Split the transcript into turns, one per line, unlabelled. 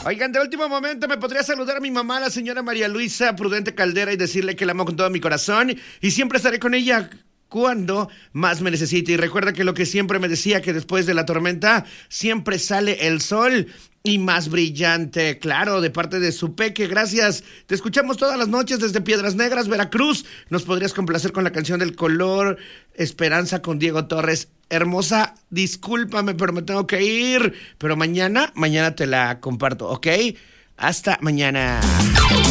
Oigan, de último momento, ¿me podría saludar a mi mamá, la señora María Luisa Prudente Caldera, y decirle que la amo con todo mi corazón y siempre estaré con ella cuando más me necesite? Y recuerda que lo que siempre me decía, que después de la tormenta siempre sale el sol y más brillante. Claro, de parte de su peque, gracias. Te escuchamos todas las noches desde Piedras Negras, Veracruz. ¿Nos podrías complacer con la canción del color Esperanza con Diego Torres? Hermosa, discúlpame, pero me tengo que ir. Pero mañana te la comparto, ¿ok? Hasta mañana.